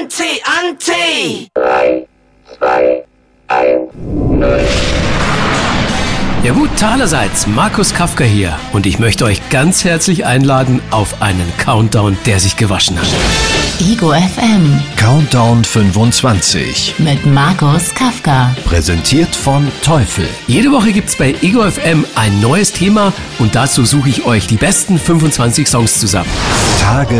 Anti! 3, 2, 1, 0. Ja gut, allerseits, Markus Kafka hier und ich möchte euch ganz herzlich einladen auf einen Countdown, der sich gewaschen hat. Ego FM Countdown 25. mit Markus Kafka. Präsentiert von Teufel. Jede Woche gibt's bei Ego FM ein neues Thema und dazu suche ich euch die besten 25 Songs zusammen. Tage